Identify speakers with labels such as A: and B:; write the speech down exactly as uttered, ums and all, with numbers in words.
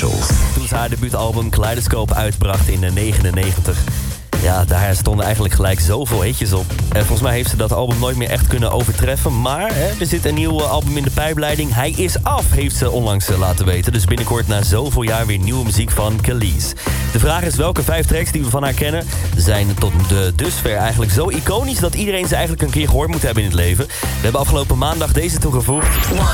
A: Essentials.
B: Toen ze haar debuutalbum Kaleidoscope uitbracht in negenennegentig. Ja, daar stonden eigenlijk gelijk zoveel hitjes op. En volgens mij heeft ze dat album nooit meer echt kunnen overtreffen. Maar hè, er zit een nieuw album in de pijpleiding. Hij is af, heeft ze onlangs laten weten. Dus binnenkort na zoveel jaar weer nieuwe muziek van Kelis. De vraag is welke vijf tracks die we van haar kennen... zijn tot de dusver eigenlijk zo iconisch... dat iedereen ze eigenlijk een keer gehoord moet hebben in het leven. We hebben afgelopen maandag deze toegevoegd.